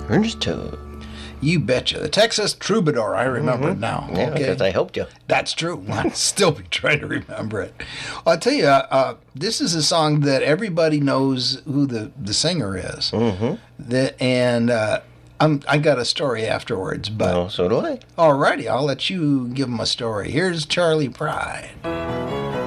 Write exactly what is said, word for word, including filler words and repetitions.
Ernest Tubb. You betcha. The Texas Troubadour. I remember mm-hmm. it now. Yeah, okay. because I helped you. That's true. I'll still be trying to remember it. I'll tell you, uh, this is a song that everybody knows who the, the singer is. Mm-hmm. The, and uh, I'm, I got a story afterwards. But oh, so do I. Alrighty, I'll let you give them a story. Here's Charley Pride.